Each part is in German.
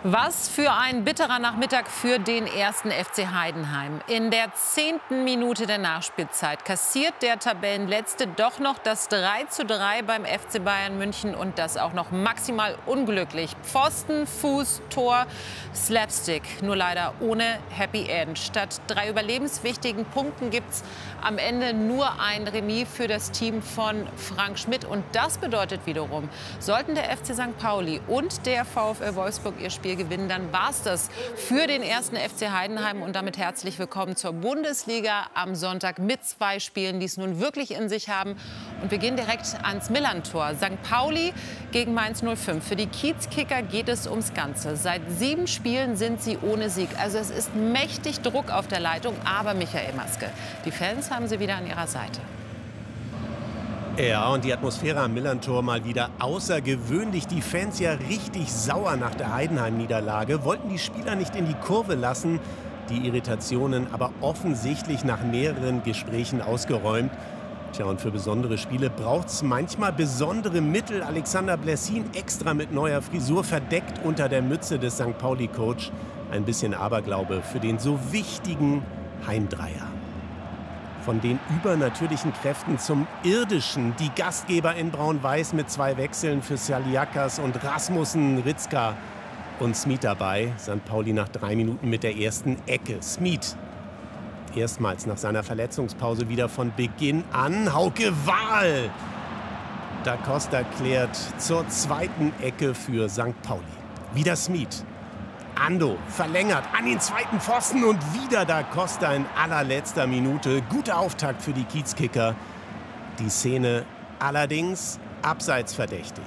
Was für ein bitterer Nachmittag für den ersten FC Heidenheim. In der 10. Minute der Nachspielzeit kassiert der Tabellenletzte doch noch das 3:3 beim FC Bayern München und das auch noch maximal unglücklich. Pfosten, Fuß, Tor, Slapstick, nur leider ohne Happy End. Statt 3 überlebenswichtigen Punkten gibt es am Ende nur ein Remis für das Team von Frank Schmidt. Und das bedeutet wiederum, sollten der FC St. Pauli und der VfL Wolfsburg ihr Spiel gewinnen, dann war es das für den ersten FC Heidenheim. Und damit herzlich willkommen zur Bundesliga am Sonntag mit 2 Spielen, die es nun wirklich in sich haben. Und wir gehen direkt ans Millerntor. St. Pauli gegen Mainz 05. Für die Kiezkicker geht es ums Ganze. Seit 7 Spielen sind sie ohne Sieg. Also es ist mächtig Druck auf der Leitung. Aber Michael Maske, die Fans haben sie wieder an ihrer Seite. Ja, und die Atmosphäre am Millerntor mal wieder außergewöhnlich. Die Fans ja richtig sauer nach der Heidenheim-Niederlage, wollten die Spieler nicht in die Kurve lassen. Die Irritationen aber offensichtlich nach mehreren Gesprächen ausgeräumt. Tja, und für besondere Spiele braucht es manchmal besondere Mittel. Alexander Blessin extra mit neuer Frisur, verdeckt unter der Mütze des St. Pauli-Coach. Ein bisschen Aberglaube für den so wichtigen Heimdreier. Von den übernatürlichen Kräften zum irdischen. Die Gastgeber in Braun-Weiß mit 2 Wechseln für Saliakas und Rasmussen, Ritzka und Smith dabei. St. Pauli nach 3 Minuten mit der ersten Ecke. Smith erstmals nach seiner Verletzungspause wieder von Beginn an. Hauke Wahl. Da Costa klärt zur zweiten Ecke für St. Pauli. Wieder Smith. Ando verlängert an den zweiten Pfosten und wieder da Costa in allerletzter Minute. Guter Auftakt für die Kiezkicker. Die Szene allerdings abseits verdächtig.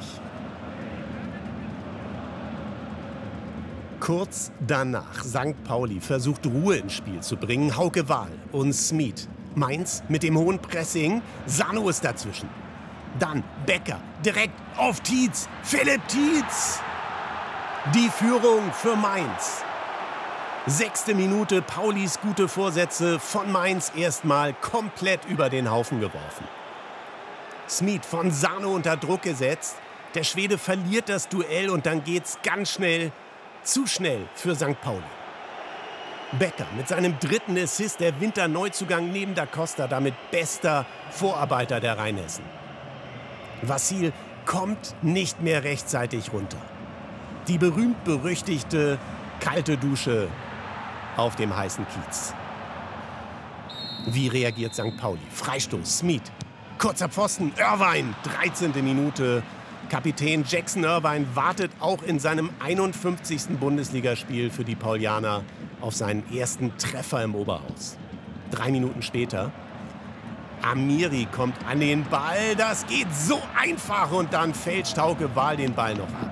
Kurz danach St. Pauli versucht Ruhe ins Spiel zu bringen. Hauke Wahl und Smith. Mainz mit dem hohen Pressing. Sano ist dazwischen. Dann Becker direkt auf Tietz. Philipp Tietz. Die Führung für Mainz. 6. Minute, Paulis gute Vorsätze von Mainz erstmal komplett über den Haufen geworfen. Smith von Sano unter Druck gesetzt. Der Schwede verliert das Duell und dann geht's ganz schnell, zu schnell für St. Pauli. Becker mit seinem 3. Assist, der Winterneuzugang neben Da Costa, damit bester Vorarbeiter der Rheinhessen. Vassil kommt nicht mehr rechtzeitig runter. Die berühmt-berüchtigte kalte Dusche auf dem heißen Kiez. Wie reagiert St. Pauli? Freistoß, Smith. Kurzer Pfosten, Irvine, 13. Minute. Kapitän Jackson Irvine wartet auch in seinem 51. Bundesligaspiel für die Paulianer auf seinen ersten Treffer im Oberhaus. 3 Minuten später. Amiri kommt an den Ball. Das geht so einfach und dann fälscht Hauke Wahl den Ball noch ab.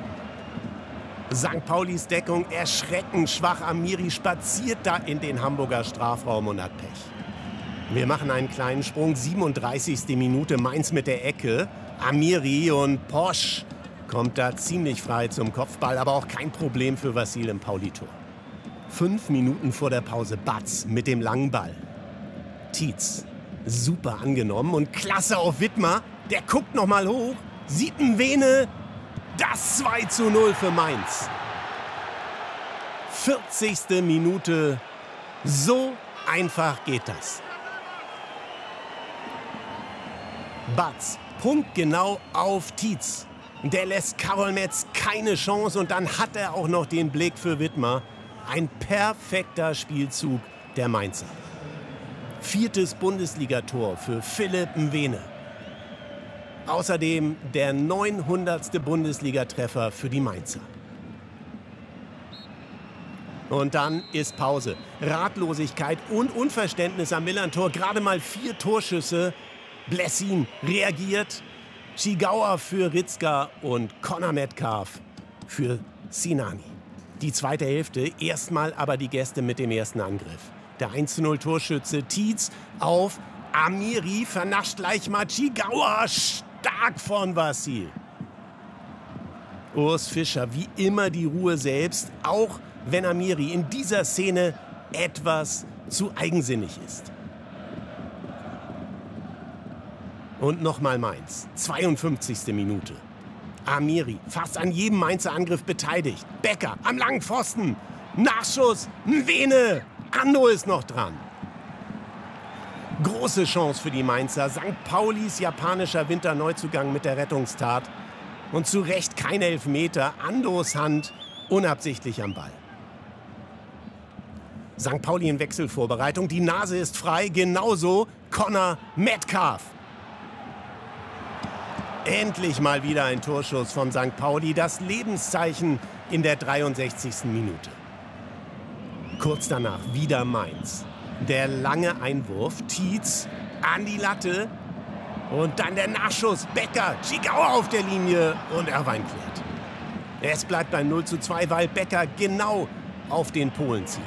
St. Paulis Deckung erschreckend schwach. Amiri spaziert da in den Hamburger Strafraum und hat Pech. Wir machen einen kleinen Sprung. 37. Minute, Mainz mit der Ecke. Amiri und Posch kommt da ziemlich frei zum Kopfball, aber auch kein Problem für Vassil im Pauli-Tor. 5 Minuten vor der Pause Batz mit dem langen Ball. Tietz, super angenommen und klasse auf Wittmer. Der guckt noch mal hoch, sieht einen Vene. Das 2:0 für Mainz. 40. Minute. So einfach geht das. Batz, punktgenau auf Tietz. Der lässt Karol Metz keine Chance und dann hat er auch noch den Blick für Wittmer. Ein perfekter Spielzug der Mainzer. 4. Bundesligator für Philipp Mwene. Außerdem der 900. Bundesligatreffer für die Mainzer. Und dann ist Pause. Ratlosigkeit und Unverständnis am Millerntor. Gerade mal 4 Torschüsse. Blessin reagiert. Chigauer für Ritzka und Conor Metcalf für Sinani. Die zweite Hälfte, erstmal aber die Gäste mit dem ersten Angriff. Der 1:0 Torschütze Tietz auf Amiri, vernascht gleich mal Chigauer. Stark von Vassil. Urs Fischer, wie immer die Ruhe selbst, auch wenn Amiri in dieser Szene etwas zu eigensinnig ist. Und nochmal Mainz, 52. Minute. Amiri fast an jedem Mainzer Angriff beteiligt. Becker am langen Pfosten. Nachschuss, Nwene. Ando ist noch dran. Große Chance für die Mainzer. St. Paulis japanischer Winterneuzugang mit der Rettungstat. Und zu Recht kein Elfmeter. Andos Hand unabsichtlich am Ball. St. Pauli in Wechselvorbereitung. Die Nase ist frei. Genauso Connor Metcalf. Endlich mal wieder ein Torschuss von St. Pauli. Das Lebenszeichen in der 63. Minute. Kurz danach wieder Mainz. Der lange Einwurf. Tietz an die Latte. Und dann der Nachschuss. Becker, Chigauer auf der Linie und Irvine klärt. Es bleibt beim 0:2, weil Becker genau auf den Polen zielt.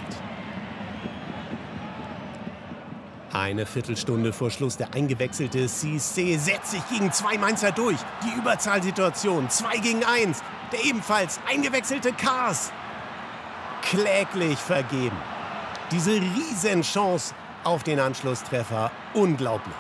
Eine Viertelstunde vor Schluss der eingewechselte Cissé setzt sich gegen 2 Mainzer durch. Die Überzahlsituation 2 gegen 1. Der ebenfalls eingewechselte Kars. Kläglich vergeben. Diese Riesenchance auf den Anschlusstreffer. Unglaublich.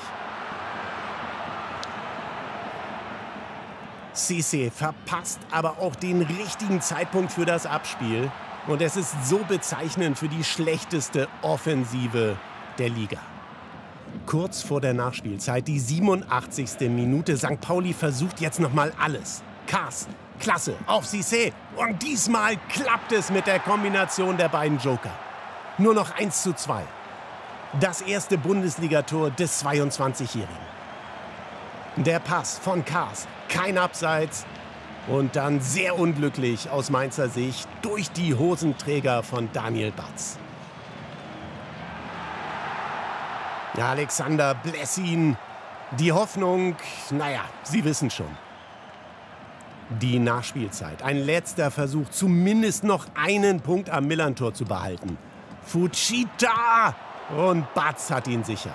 Cissé verpasst aber auch den richtigen Zeitpunkt für das Abspiel. Und es ist so bezeichnend für die schlechteste Offensive der Liga. Kurz vor der Nachspielzeit, die 87. Minute. St. Pauli versucht jetzt noch mal alles. Kars, klasse, auf Cissé. Und diesmal klappt es mit der Kombination der beiden Joker. Nur noch 1:2. Das erste Bundesligator des 22-Jährigen. Der Pass von Kars, kein Abseits. Und dann sehr unglücklich aus Mainzer Sicht durch die Hosenträger von Daniel Batz. Alexander Blessin. Die Hoffnung, naja, Sie wissen schon. Die Nachspielzeit. Ein letzter Versuch, zumindest noch einen Punkt am Millerntor zu behalten. Fujita! Und Batz hat ihn sicher.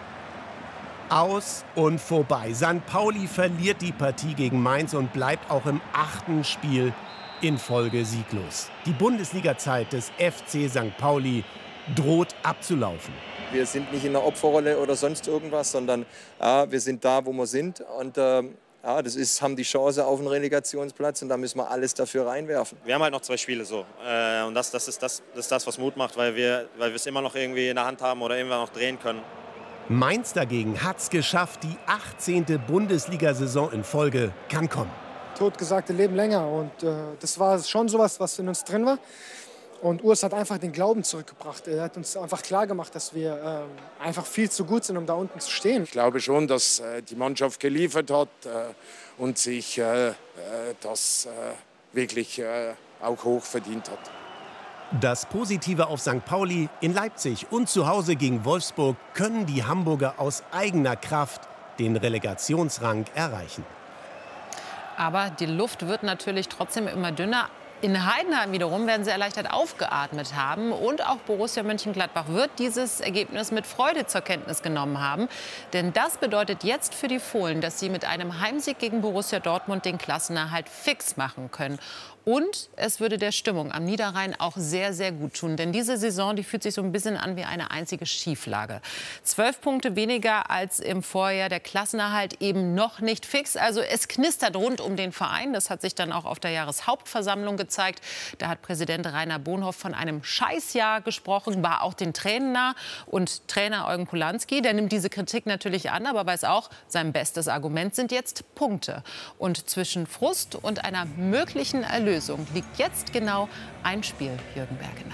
Aus und vorbei. St. Pauli verliert die Partie gegen Mainz und bleibt auch im 8. Spiel in Folge sieglos. Die Bundesliga-Zeit des FC St. Pauli droht abzulaufen. Wir sind nicht in der Opferrolle oder sonst irgendwas, sondern wir sind da, wo wir sind. Und haben die Chance auf einen Relegationsplatz und da müssen wir alles dafür reinwerfen. Wir haben halt noch 2 Spiele so. Und das ist das, was Mut macht, weil wir es immer noch irgendwie in der Hand haben oder immer noch drehen können. Mainz dagegen hat es geschafft, die 18. Bundesliga-Saison in Folge kann kommen. Totgesagte leben länger und das war schon sowas, was in uns drin war. Und Urs hat einfach den Glauben zurückgebracht. Er hat uns einfach klar gemacht, dass wir einfach viel zu gut sind, um da unten zu stehen. Ich glaube schon, dass die Mannschaft geliefert hat und sich das wirklich auch hoch verdient hat. Das Positive auf St. Pauli, in Leipzig und zu Hause gegen Wolfsburg können die Hamburger aus eigener Kraft den Relegationsrang erreichen. Aber die Luft wird natürlich trotzdem immer dünner. In Heidenheim wiederum werden sie erleichtert aufgeatmet haben. Und auch Borussia Mönchengladbach wird dieses Ergebnis mit Freude zur Kenntnis genommen haben. Denn das bedeutet jetzt für die Fohlen, dass sie mit einem Heimsieg gegen Borussia Dortmund den Klassenerhalt fix machen können. Und es würde der Stimmung am Niederrhein auch sehr, sehr gut tun. Denn diese Saison, die fühlt sich so ein bisschen an wie eine einzige Schieflage. 12 Punkte weniger als im Vorjahr. Der Klassenerhalt eben noch nicht fix. Also es knistert rund um den Verein. Das hat sich dann auch auf der Jahreshauptversammlung gezeigt. Da hat Präsident Rainer Bonhoff von einem Scheißjahr gesprochen, war auch den Tränen nah. Und Trainer Eugen Polanski, der nimmt diese Kritik natürlich an, aber weiß auch, sein bestes Argument sind jetzt Punkte. Und zwischen Frust und einer möglichen Erlösung liegt jetzt genau ein Spiel, Jürgen Bergener.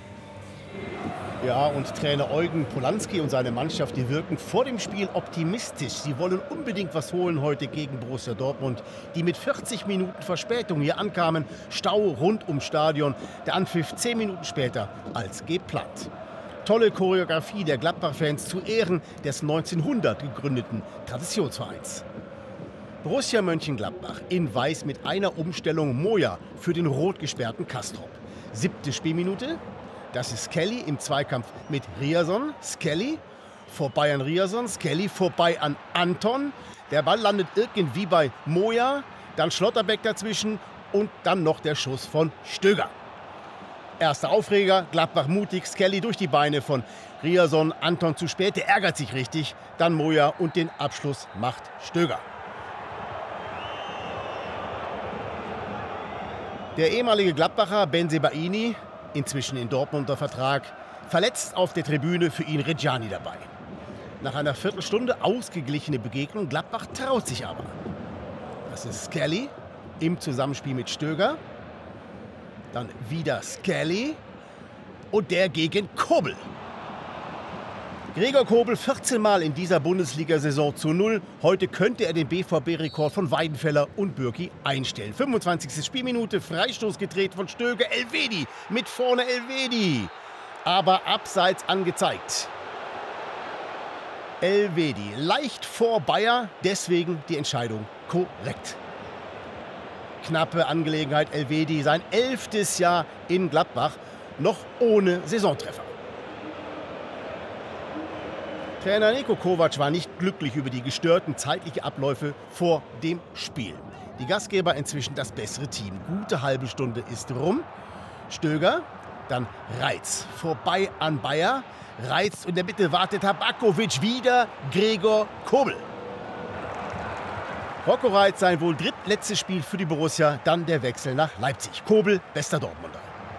Ja, und Trainer Eugen Polanski und seine Mannschaft, die wirken vor dem Spiel optimistisch. Sie wollen unbedingt was holen heute gegen Borussia Dortmund, die mit 40 Minuten Verspätung hier ankamen. Stau rund ums Stadion. Der Anpfiff 10 Minuten später als geplant. Tolle Choreografie der Gladbach-Fans zu Ehren des 1900 gegründeten Traditionsvereins. Borussia Mönchengladbach in Weiß mit einer Umstellung Moja für den rot gesperrten Kastrop. 7. Spielminute. Das ist Skelly im Zweikampf mit Riasson. Skelly vorbei an Riasson. Skelly vorbei an Anton. Der Ball landet irgendwie bei Moja. Dann Schlotterbeck dazwischen und dann noch der Schuss von Stöger. Erster Aufreger. Gladbach mutig. Skelly durch die Beine von Riasson. Anton zu spät. Der ärgert sich richtig. Dann Moja und den Abschluss macht Stöger. Der ehemalige Gladbacher Bensebaini, inzwischen in Dortmund unter Vertrag, verletzt auf der Tribüne, für ihn Reggiani dabei. Nach einer Viertelstunde ausgeglichene Begegnung, Gladbach traut sich aber. Das ist Skelly im Zusammenspiel mit Stöger. Dann wieder Skelly und der gegen Kobel. Gregor Kobel 14 Mal in dieser Bundesliga-Saison zu 0. Heute könnte er den BVB-Rekord von Weidenfeller und Bürki einstellen. 25. Spielminute, Freistoß gedreht von Stöger. Elvedi mit vorne Elvedi. Aber abseits angezeigt. Elvedi leicht vor Bayer, deswegen die Entscheidung korrekt. Knappe Angelegenheit, Elvedi sein 11. Jahr in Gladbach, noch ohne Saisontreffer. Trainer Niko Kovac war nicht glücklich über die gestörten zeitlichen Abläufe vor dem Spiel. Die Gastgeber inzwischen das bessere Team. Gute halbe Stunde ist rum. Stöger, dann Reitz, vorbei an Bayer. Reitz, in der Mitte wartet Tabakovic, wieder Gregor Kobel. Rocco Reitz sein wohl drittletztes Spiel für die Borussia, dann der Wechsel nach Leipzig. Kobel, bester Dortmunder.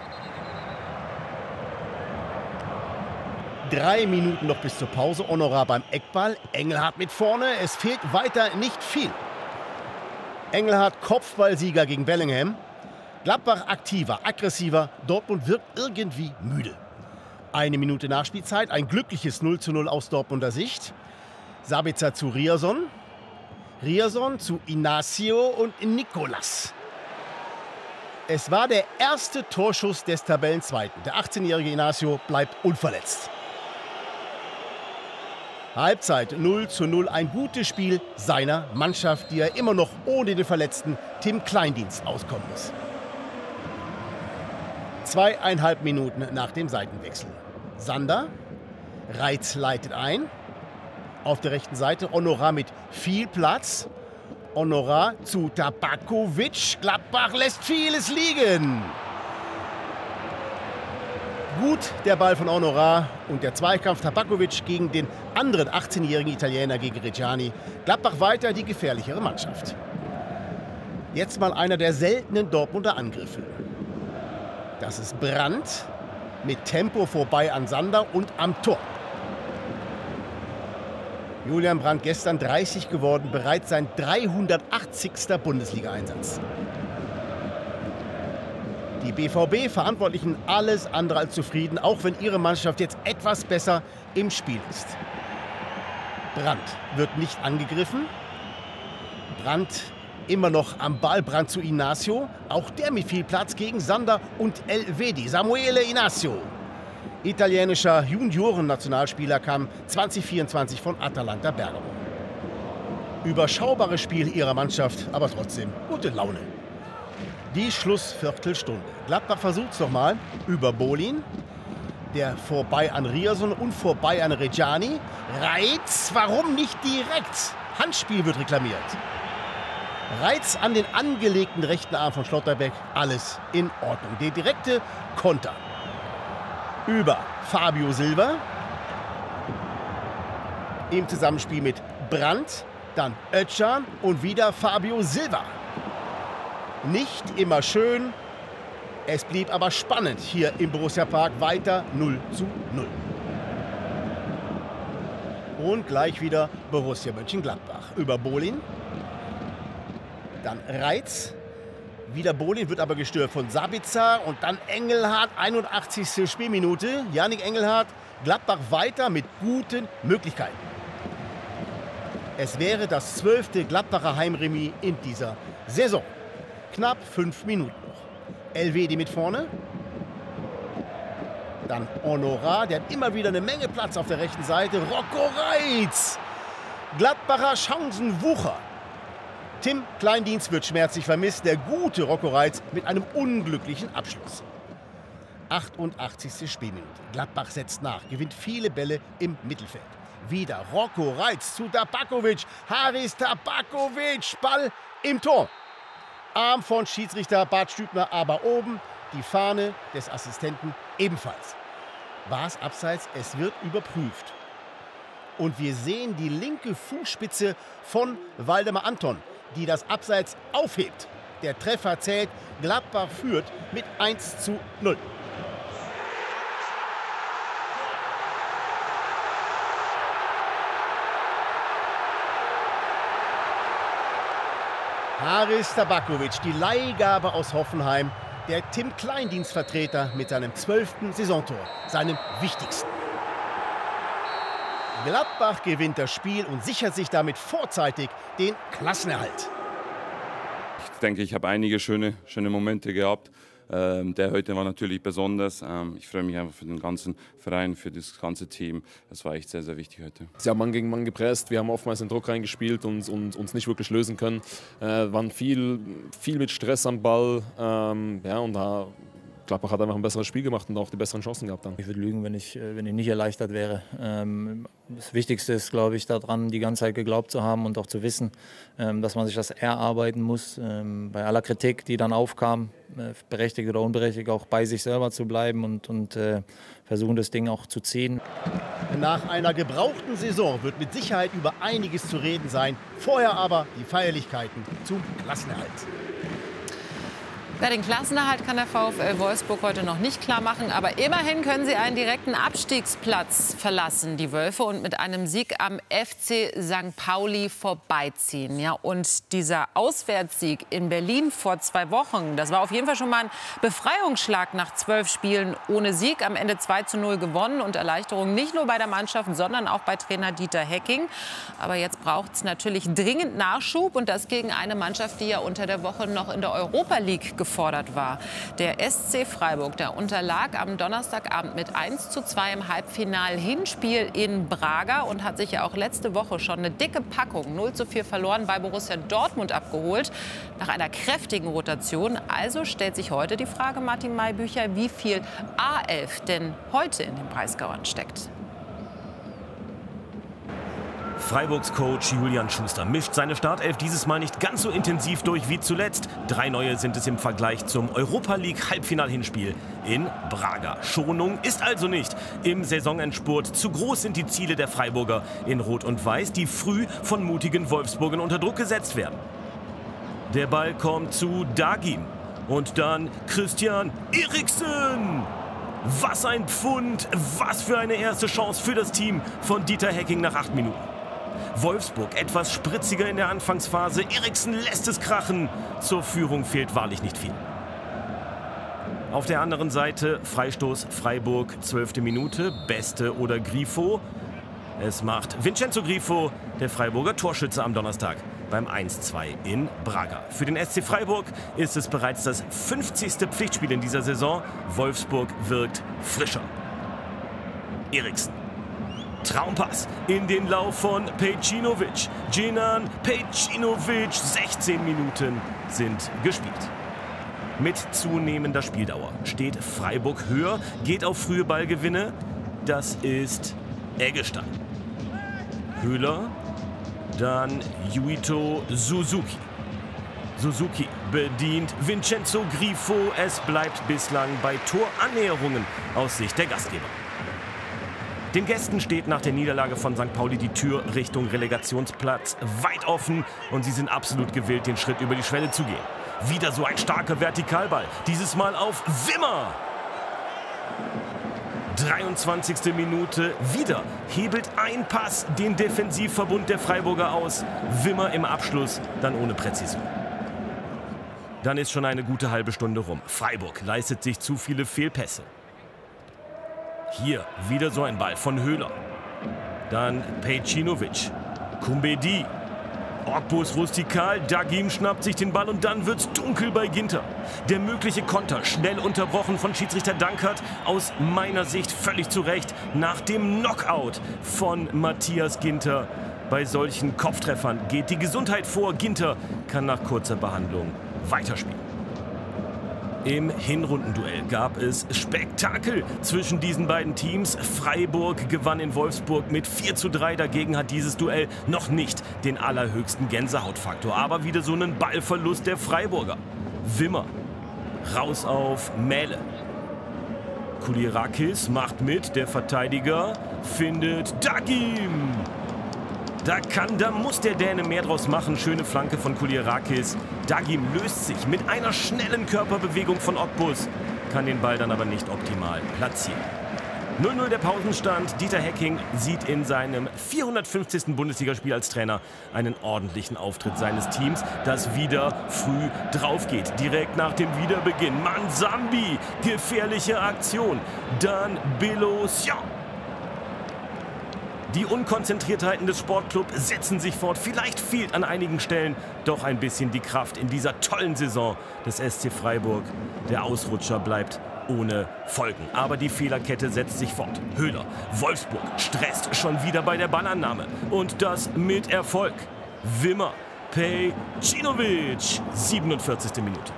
3 Minuten noch bis zur Pause. Honorar beim Eckball. Engelhardt mit vorne. Es fehlt weiter nicht viel. Engelhardt Kopfballsieger gegen Bellingham. Gladbach aktiver, aggressiver. Dortmund wirkt irgendwie müde. 1 Minute Nachspielzeit. Ein glückliches 0:0 aus Dortmunder Sicht. Sabitzer zu Ryerson. Ryerson zu Inacio und Nicolas. Es war der erste Torschuss des Tabellenzweiten. Der 18-jährige Inacio bleibt unverletzt. Halbzeit 0:0, ein gutes Spiel seiner Mannschaft, die er immer noch ohne den verletzten Tim Kleindienst auskommen muss. 2,5 Minuten nach dem Seitenwechsel. Sander, Reitz leitet ein. Auf der rechten Seite Honorar mit viel Platz. Honorar zu Tabakovic. Gladbach lässt vieles liegen. Gut der Ball von Honorar und der Zweikampf Tabakovic gegen den anderen 18-jährigen Italiener gegen Reggiani. Gladbach weiter die gefährlichere Mannschaft. Jetzt mal einer der seltenen Dortmunder Angriffe. Das ist Brandt mit Tempo vorbei an Sander und am Tor. Julian Brandt gestern 30 geworden, bereits sein 380. Bundesliga-Einsatz. Die BVB-Verantwortlichen alles andere als zufrieden, auch wenn ihre Mannschaft jetzt etwas besser im Spiel ist. Brandt wird nicht angegriffen. Brandt immer noch am Ball. Brandt zu Inacio. Auch der mit viel Platz gegen Sander und Elvedi. Samuele Inacio. Italienischer Junioren-Nationalspieler, kam 2024 von Atalanta Bergamo. Überschaubares Spiel ihrer Mannschaft, aber trotzdem gute Laune. Die Schlussviertelstunde. Gladbach versucht es nochmal über Bolin. Der vorbei an Ryerson und vorbei an Reggiani. Reitz, warum nicht direkt? Handspiel wird reklamiert. Reitz an den angelegten rechten Arm von Schlotterbeck. Alles in Ordnung. Der direkte Konter. Über Fabio Silva. Im Zusammenspiel mit Brandt. Dann Özcan und wieder Fabio Silva. Nicht immer schön. Es blieb aber spannend hier im Borussia Park. Weiter 0:0. Und gleich wieder Borussia Mönchengladbach. Über Bolin. Dann Reitz. Wieder Bolin, wird aber gestört von Sabitzer. Und dann Engelhardt, 81. Spielminute. Yannick Engelhardt, Gladbach weiter mit guten Möglichkeiten. Es wäre das 12. Gladbacher Heimremis in dieser Saison. Knapp 5 Minuten noch. Elvedi mit vorne. Dann Honorar, der hat immer wieder eine Menge Platz auf der rechten Seite. Rocco Reitz. Gladbacher Chancenwucher. Tim Kleindienst wird schmerzlich vermisst. Der gute Rocco Reitz mit einem unglücklichen Abschluss. 88. Spielminute. Gladbach setzt nach, gewinnt viele Bälle im Mittelfeld. Wieder Rocco Reitz zu Tabakovic. Haris Tabakovic. Ball im Tor. Arm von Schiedsrichter Bart Stübner, aber oben die Fahne des Assistenten ebenfalls. War es abseits? Es wird überprüft. Und wir sehen die linke Fußspitze von Waldemar Anton, die das Abseits aufhebt. Der Treffer zählt. Gladbach führt mit 1:0. Haris Tabakovic, die Leihgabe aus Hoffenheim. Der Tim Kleindienstvertreter mit seinem 12. Saisontor, seinem wichtigsten. Gladbach gewinnt das Spiel und sichert sich damit vorzeitig den Klassenerhalt. Ich denke, ich habe einige schöne Momente gehabt. Der heute war natürlich besonders. Ich freue mich einfach für den ganzen Verein, für das ganze Team. Das war echt sehr, sehr wichtig heute. Sie haben Mann gegen Mann gepresst, wir haben oftmals den Druck reingespielt und uns nicht wirklich lösen können. Waren viel mit Stress am Ball. Und da Gladbach hat einfach ein besseres Spiel gemacht und auch die besseren Chancen gehabt dann. Ich würde lügen, wenn ich nicht erleichtert wäre. Das Wichtigste ist, glaube ich, daran, die ganze Zeit geglaubt zu haben und auch zu wissen, dass man sich das erarbeiten muss. Bei aller Kritik, die dann aufkam, berechtigt oder unberechtigt, auch bei sich selber zu bleiben und versuchen, das Ding auch zu ziehen. Nach einer gebrauchten Saison wird mit Sicherheit über einiges zu reden sein. Vorher aber die Feierlichkeiten zum Klassenerhalt. Ja, den Klassenerhalt kann der VfL Wolfsburg heute noch nicht klar machen, aber immerhin können sie einen direkten Abstiegsplatz verlassen, die Wölfe, und mit einem Sieg am FC St. Pauli vorbeiziehen. Ja, und dieser Auswärtssieg in Berlin vor 2 Wochen, das war auf jeden Fall schon mal ein Befreiungsschlag nach 12 Spielen ohne Sieg. Am Ende 2:0 gewonnen und Erleichterung nicht nur bei der Mannschaft, sondern auch bei Trainer Dieter Hecking. Aber jetzt braucht es natürlich dringend Nachschub, und das gegen eine Mannschaft, die ja unter der Woche noch in der Europa League gefordert war. Der SC Freiburg, der unterlag am Donnerstagabend mit 1:2 im Halbfinal-Hinspiel in Braga und hat sich ja auch letzte Woche schon eine dicke Packung 0:4 verloren bei Borussia Dortmund abgeholt, nach einer kräftigen Rotation. Also stellt sich heute die Frage, Martin Maybücher, wie viel A11 denn heute in den Breisgauern steckt. Freiburgs Coach Julian Schuster mischt seine Startelf dieses Mal nicht ganz so intensiv durch wie zuletzt. 3 neue sind es im Vergleich zum Europa League Halbfinal-Hinspiel in Braga. Schonung ist also nicht im Saisonendspurt. Zu groß sind die Ziele der Freiburger in Rot und Weiß, die früh von mutigen Wolfsburgern unter Druck gesetzt werden. Der Ball kommt zu Dagim und dann Christian Eriksen. Was ein Pfund, was für eine erste Chance für das Team von Dieter Hecking nach 8 Minuten. Wolfsburg etwas spritziger in der Anfangsphase. Eriksen lässt es krachen. Zur Führung fehlt wahrlich nicht viel. Auf der anderen Seite Freistoß Freiburg, 12. Minute. Beste oder Grifo? Es macht Vincenzo Grifo, der Freiburger Torschütze am Donnerstag beim 1:2 in Braga. Für den SC Freiburg ist es bereits das 50. Pflichtspiel in dieser Saison. Wolfsburg wirkt frischer. Eriksen. Traumpass in den Lauf von Pejcinovic. Djinan Pejcinovic. 16 Minuten sind gespielt. Mit zunehmender Spieldauer steht Freiburg höher, geht auf frühe Ballgewinne. Das ist Eggestein. Höhler, dann Yuito Suzuki. Suzuki bedient Vincenzo Grifo. Es bleibt bislang bei Torannäherungen aus Sicht der Gastgeber. Den Gästen steht nach der Niederlage von St. Pauli die Tür Richtung Relegationsplatz weit offen und sie sind absolut gewillt, den Schritt über die Schwelle zu gehen. Wieder so ein starker Vertikalball, dieses Mal auf Wimmer. 23. Minute, wieder hebelt ein Pass den Defensivverbund der Freiburger aus. Wimmer im Abschluss, dann ohne Präzision. Dann ist schon eine gute halbe Stunde rum. Freiburg leistet sich zu viele Fehlpässe. Hier wieder so ein Ball von Höhler. Dann Pejcinovic. Kumbedi. Ogbus rustikal. Dagim schnappt sich den Ball und dann wird's dunkel bei Ginter. Der mögliche Konter schnell unterbrochen von Schiedsrichter Dankert. Aus meiner Sicht völlig zu Recht nach dem Knockout von Matthias Ginter. Bei solchen Kopftreffern geht die Gesundheit vor. Ginter kann nach kurzer Behandlung weiterspielen. Im Hinrundenduell gab es Spektakel zwischen diesen beiden Teams. Freiburg gewann in Wolfsburg mit 4:3. Dagegen hat dieses Duell noch nicht den allerhöchsten Gänsehautfaktor. Aber wieder so einen Ballverlust der Freiburger. Wimmer. Raus auf Mähle. Kulirakis macht mit. Der Verteidiger findet Dagim. Da muss der Däne mehr draus machen. Schöne Flanke von Kulirakis. Dagim löst sich mit einer schnellen Körperbewegung von Ogbus, kann den Ball dann aber nicht optimal platzieren. 0:0 der Pausenstand. Dieter Hecking sieht in seinem 450. Bundesligaspiel als Trainer einen ordentlichen Auftritt seines Teams, das wieder früh drauf geht. Direkt nach dem Wiederbeginn. Mansambi, gefährliche Aktion. Dann Belocian. Die Unkonzentriertheiten des Sportclubs setzen sich fort. Vielleicht fehlt an einigen Stellen doch ein bisschen die Kraft in dieser tollen Saison des SC Freiburg. Der Ausrutscher bleibt ohne Folgen. Aber die Fehlerkette setzt sich fort. Höhler, Wolfsburg stresst schon wieder bei der Ballannahme. Und das mit Erfolg. Wimmer, Pejcinovic, 47. Minute.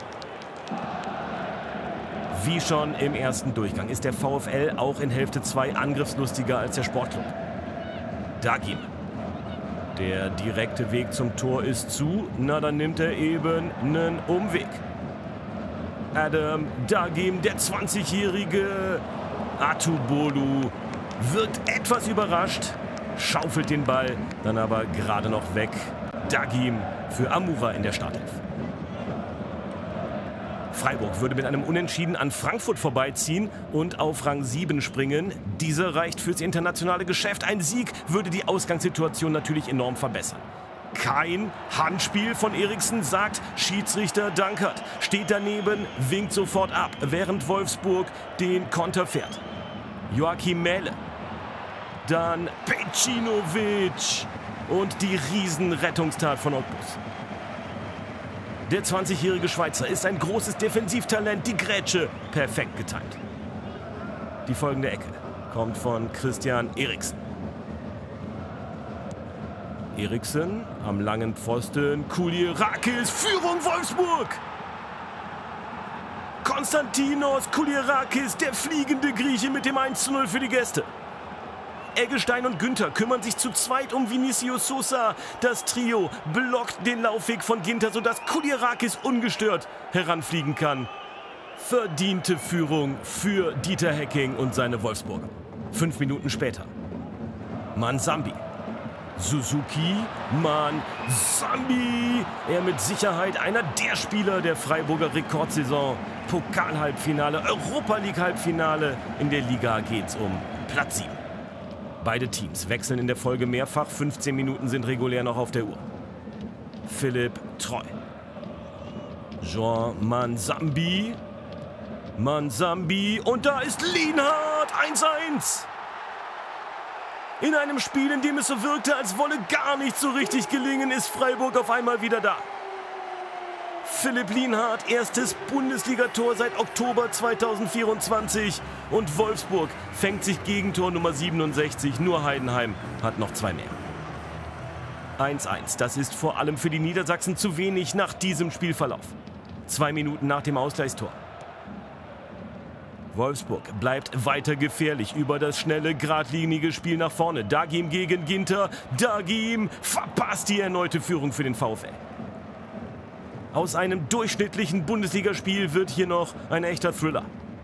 Wie schon im ersten Durchgang ist der VfL auch in Hälfte 2 angriffslustiger als der Sportclub. Dagim. Der direkte Weg zum Tor ist zu. Na, dann nimmt er eben einen Umweg. Adam Dagim, der 20-jährige Atubolu, wirkt etwas überrascht, schaufelt den Ball, dann aber gerade noch weg. Dagim für Amura in der Startelf. Freiburg würde mit einem Unentschieden an Frankfurt vorbeiziehen und auf Rang 7 springen. Dieser reicht fürs internationale Geschäft. Ein Sieg würde die Ausgangssituation natürlich enorm verbessern. Kein Handspiel von Eriksen, sagt Schiedsrichter Dankert. Steht daneben, winkt sofort ab, während Wolfsburg den Konter fährt. Joachim Mähle. Dann Pejcinovic. Und die Riesenrettungstat von Ogbus. Der 20-jährige Schweizer ist ein großes Defensivtalent. Die Grätsche perfekt getimt. Die folgende Ecke kommt von Christian Eriksen. Eriksen am langen Pfosten. Kulierakis, Führung Wolfsburg! Konstantinos Kulierakis, der fliegende Grieche mit dem 1:0 für die Gäste. Eggestein und Günther kümmern sich zu zweit um Vinicius Sosa. Das Trio blockt den Laufweg von Ginter, sodass Kulierakis ungestört heranfliegen kann. Verdiente Führung für Dieter Hecking und seine Wolfsburger. 5 Minuten später. Mansambi. Suzuki, Mansambi. Er mit Sicherheit einer der Spieler der Freiburger Rekordsaison. Pokal-Halbfinale, Europa-League-Halbfinale. In der Liga geht's um Platz 7. Beide Teams wechseln in der Folge mehrfach. 15 Minuten sind regulär noch auf der Uhr. Philipp Treu. Jean Mansambi. Mansambi. Und da ist Lienhardt. 1:1. In einem Spiel, in dem es so wirkte, als wolle gar nicht so richtig gelingen, ist Freiburg auf einmal wieder da. Philipp Lienhardt, erstes Bundesligator seit Oktober 2024. Und Wolfsburg fängt sich Gegentor Nummer 67. Nur Heidenheim hat noch 2 mehr. 1:1, das ist vor allem für die Niedersachsen zu wenig nach diesem Spielverlauf. 2 Minuten nach dem Ausgleichstor. Wolfsburg bleibt weiter gefährlich über das schnelle, geradlinige Spiel nach vorne. Dagim gegen Ginter. Dagim verpasst die erneute Führung für den VfL. Aus einem durchschnittlichen Bundesligaspiel wird hier noch ein echter Thriller.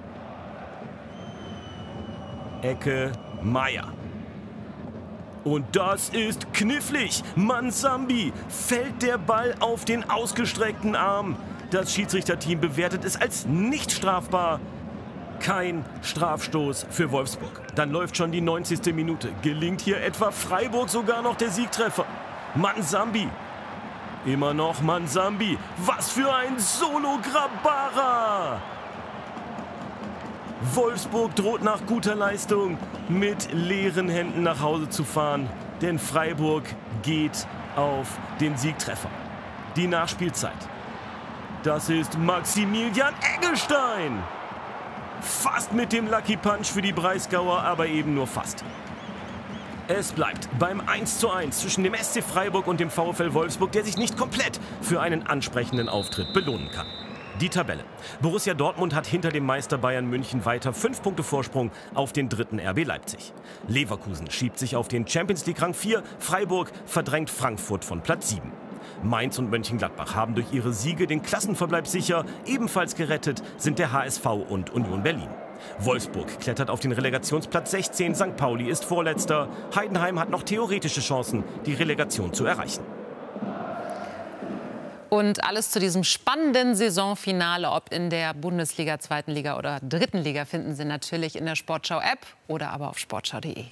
Ecke Meier. Und das ist knifflig. Mansambi fällt der Ball auf den ausgestreckten Arm. Das Schiedsrichterteam bewertet es als nicht strafbar. Kein Strafstoß für Wolfsburg. Dann läuft schon die 90. Minute. Gelingt hier etwa Freiburg sogar noch der Siegtreffer. Mansambi. Immer noch Mansambi. Was für ein Solo-Grabara! Wolfsburg droht nach guter Leistung mit leeren Händen nach Hause zu fahren. Denn Freiburg geht auf den Siegtreffer. Die Nachspielzeit. Das ist Maximilian Eggestein. Fast mit dem Lucky Punch für die Breisgauer, aber eben nur fast. Es bleibt beim 1:1 zwischen dem SC Freiburg und dem VfL Wolfsburg, der sich nicht komplett für einen ansprechenden Auftritt belohnen kann. Die Tabelle. Borussia Dortmund hat hinter dem Meister Bayern München weiter 5 Punkte Vorsprung auf den 3. RB Leipzig. Leverkusen schiebt sich auf den Champions League Rang 4. Freiburg verdrängt Frankfurt von Platz 7. Mainz und Mönchengladbach haben durch ihre Siege den Klassenverbleib sicher. Ebenfalls gerettet sind der HSV und Union Berlin. Wolfsburg klettert auf den Relegationsplatz 16. St. Pauli ist Vorletzter. Heidenheim hat noch theoretische Chancen, die Relegation zu erreichen. Und alles zu diesem spannenden Saisonfinale, ob in der Bundesliga, 2. Liga oder 3. Liga, finden Sie natürlich in der Sportschau-App oder aber auf sportschau.de.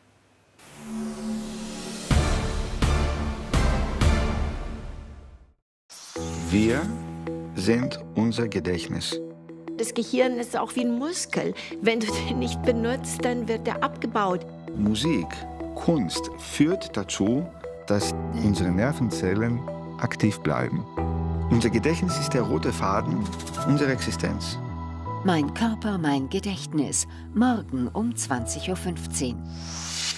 Wir sind unser Gedächtnis. Das Gehirn ist auch wie ein Muskel. Wenn du den nicht benutzt, dann wird er abgebaut. Musik, Kunst führt dazu, dass unsere Nervenzellen aktiv bleiben. Unser Gedächtnis ist der rote Faden unserer Existenz. Mein Körper, mein Gedächtnis. Morgen um 20:15 Uhr.